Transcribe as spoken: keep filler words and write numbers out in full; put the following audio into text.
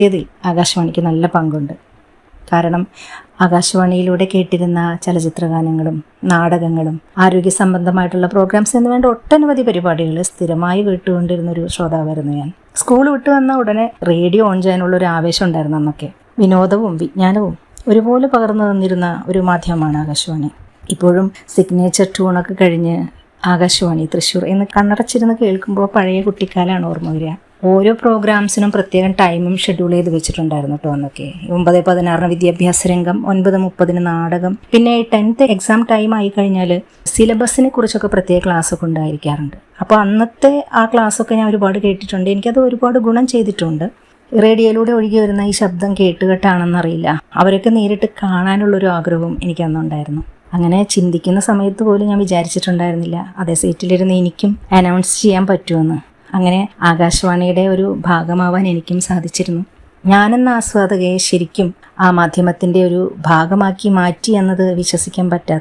ഇതിൽ ആകാശവാണിക്ക് നല്ല പങ്കുണ്ട്. കാരണം ആകാശവാണിയിലൂടെ കേട്ടിരുന്ന ചലച്ചിത്രഗാനങ്ങളും നാടകങ്ങളും ആരോഗ്യ സംബന്ധമായിട്ടുള്ള പ്രോഗ്രാംസ് എന്ന് വേണ്ട ഒട്ടനവധി പരിപാടികൾ സ്ഥിരമായി കേട്ടുകൊണ്ടിരുന്നൊരു ശ്രോതാവായിരുന്നു ഞാൻ. സ്കൂൾ വിട്ടു വന്ന ഉടനെ റേഡിയോ ഓൺ ചെയ്യാനുള്ള ഒരു ആവേശം ഉണ്ടായിരുന്നു അന്നൊക്കെ. വിനോദവും വിജ്ഞാനവും ഒരുപോലെ പകർന്നു തന്നിരുന്ന ഒരു മാധ്യമമാണ് ആകാശവാണി. ഇപ്പോഴും സിഗ്നേച്ചർ ട്യൂണൊക്കെ കഴിഞ്ഞ് ആകാശവാണി തൃശ്ശൂർ എന്ന് കണ്ണടച്ചിരുന്ന് കേൾക്കുമ്പോൾ പഴയ കുട്ടിക്കാലാണ് ഓർമ്മ വരിക. ഓരോ പ്രോഗ്രാംസിനും പ്രത്യേകം ടൈമും ഷെഡ്യൂൾ ചെയ്ത് വെച്ചിട്ടുണ്ടായിരുന്നു കേട്ടോ അന്നൊക്കെ. ഒമ്പത് പതിനാറിന് വിദ്യാഭ്യാസ രംഗം, ഒൻപത് മുപ്പതിന് നാടകം. പിന്നെ ടെൻത്ത് എക്സാം ടൈം ആയി കഴിഞ്ഞാൽ സിലബസിനെ കുറിച്ചൊക്കെ പ്രത്യേക ക്ലാസ്സൊക്കെ ഉണ്ടായിരിക്കാറുണ്ട്. അപ്പോൾ അന്നത്തെ ആ ക്ലാസ്സൊക്കെ ഞാൻ ഒരുപാട് കേട്ടിട്ടുണ്ട്. എനിക്കത് ഒരുപാട് ഗുണം ചെയ്തിട്ടുണ്ട്. റേഡിയോയിലൂടെ ഒഴുകി വരുന്ന ഈ ശബ്ദം കേട്ടുകെട്ടാണെന്നറിയില്ല, അവരൊക്കെ നേരിട്ട് കാണാനുള്ളൊരു ആഗ്രഹവും എനിക്കന്നുണ്ടായിരുന്നു. അങ്ങനെ ചിന്തിക്കുന്ന സമയത്ത് പോലും ഞാൻ വിചാരിച്ചിട്ടുണ്ടായിരുന്നില്ല അതേ സീറ്റിലിരുന്ന് എനിക്കും അനൗൺസ് ചെയ്യാൻ പറ്റുമെന്ന്. അങ്ങനെ ആകാശവാണിയുടെ ഒരു ഭാഗമാവാൻ എനിക്കും സാധിച്ചിരുന്നു. ഞാനെന്ന ആസ്വാദകയെ ശരിക്കും ആ മാധ്യമത്തിൻ്റെ ഒരു ഭാഗമാക്കി മാറ്റി എന്നത് വിശ്വസിക്കാൻ പറ്റാത്ത